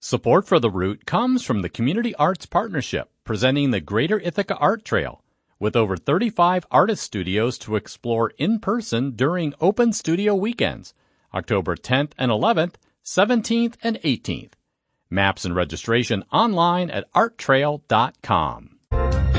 Support for The Root comes from the Community Arts Partnership, presenting the Greater Ithaca Art Trail, with over 35 artist studios to explore in person during open studio weekends, October 10th and 11th, 17th and 18th. Maps and registration online at arttrail.com.